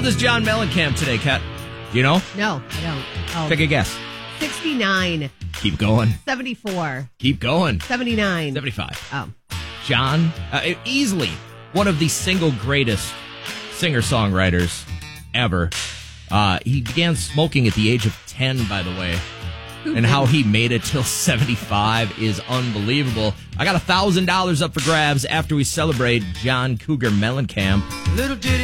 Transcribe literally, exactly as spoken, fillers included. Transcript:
old is John Mellencamp today, Kat? Do you know? No, I don't. Oh. Take a guess. sixty-nine. Keep going. seventy-four. Keep going. seventy-nine. seventy-five. Oh. John, uh, easily one of the single greatest singer-songwriters ever. Uh, he began smoking at the age of ten, by the way. Who and how didn't? he made it till seventy-five is unbelievable. I got one thousand dollars up for grabs after we celebrate John Cougar Mellencamp. Little did